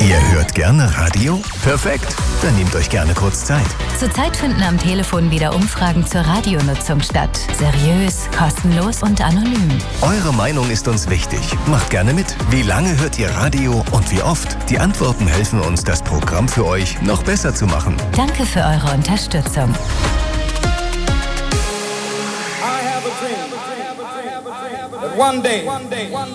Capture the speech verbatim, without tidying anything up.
Ihr hört gerne Radio? Perfekt, dann nehmt euch gerne kurz Zeit. Zurzeit finden am Telefon wieder Umfragen zur Radionutzung statt. Seriös, kostenlos und anonym. Eure Meinung ist uns wichtig. Macht gerne mit. Wie lange hört ihr Radio und wie oft? Die Antworten helfen uns, das Programm für euch noch besser zu machen. Danke für eure Unterstützung. I have a dream that one day, one day, one day